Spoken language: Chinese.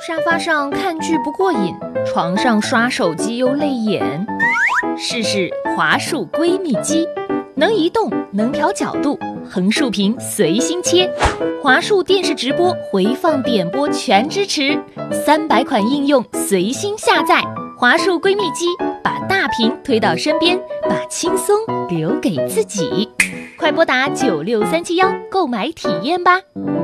沙发上看剧不过瘾，床上刷手机又累眼。试试华数闺蜜机，能移动，能调角度，横竖屏随心切。华数电视直播、回放点播全支持，300款应用随心下载。华数闺蜜机，把大屏推到身边，把轻松留给自己。快拨打9637购买体验吧。